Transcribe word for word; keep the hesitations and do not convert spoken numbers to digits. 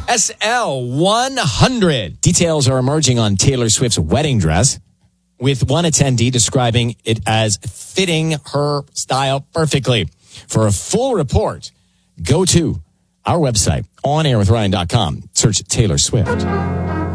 S L one hundred. Details are emerging on Taylor Swift's wedding dress, with one attendee describing it as fitting her style perfectly. For a full report, go to our website, on air with ryan dot com. Search Taylor Swift.